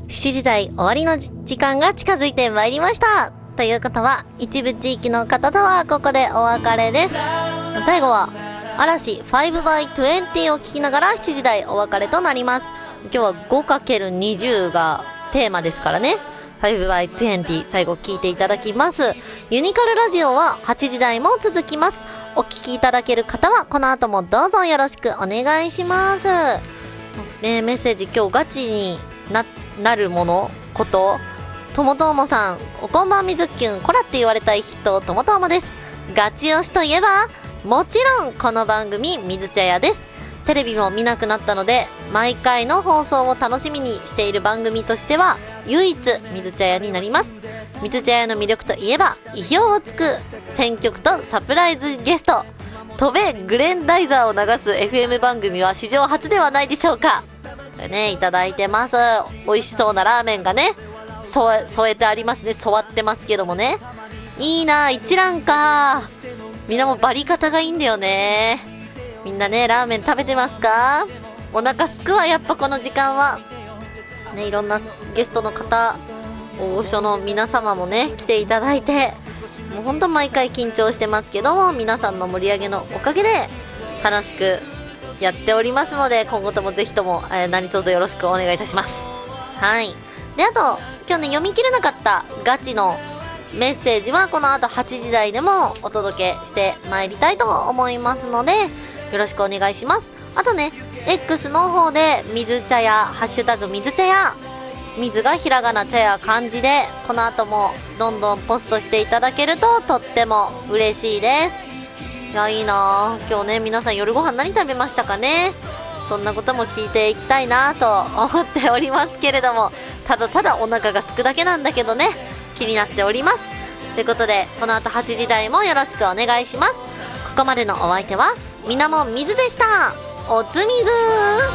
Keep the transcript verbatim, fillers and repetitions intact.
しちじ台終わりの時間が近づいてまいりました。ということは、一部地域の方とはここでお別れです。最後は、嵐 ファイブバイトゥエンティー を聞きながらしちじ台お別れとなります。今日は ごかけるにじゅう がテーマですからね。ファイブバイトゥエンティー 最後聞いていただきます。ユニカルラジオははちじ台も続きます。お聞きいただける方はこの後もどうぞよろしくお願いします。ね、メッセージ今日ガチに な, なるものことともともさん、おこんばんみずっきゅん、こらって言われたい人ともともです。ガチ推しといえばもちろんこの番組みず茶屋です。テレビも見なくなったので毎回の放送を楽しみにしている番組としては唯一みず茶屋になります。みず茶屋の魅力といえば意表をつく選曲とサプライズゲスト、飛べグレンダイザーを流す エフエム 番組は史上初ではないでしょうか。これね、いただいてます。美味しそうなラーメンがね添え、添えてありますね。添わってますけどもね、いいな。一蘭か。みんなもバリ方がいいんだよね。みんなね、ラーメン食べてますか？お腹すくわ、やっぱこの時間はね。いろんなゲストの方、大御所の皆様もね来ていただいて、もうほんと毎回緊張してますけども、皆さんの盛り上げのおかげで楽しくやっておりますので、今後ともぜひとも、えー、何卒よろしくお願いいたします。はい。で、あと今日ね読み切れなかったガチのメッセージはこの後はちじ台でもお届けしてまいりたいと思いますので、よろしくお願いします。あとね X の方で水茶屋、ハッシュタグ水茶屋、水がひらがな、茶屋漢字でこの後もどんどんポストしていただけるととっても嬉しいです。いや、いいな。今日ね皆さん夜ご飯何食べましたかね。そんなことも聞いていきたいなと思っておりますけれども、ただただお腹がすくだけなんだけどね、気になっております。ということでこの後はちじ台もよろしくお願いします。ここまでのお相手はみなもみずでした。おつみずー。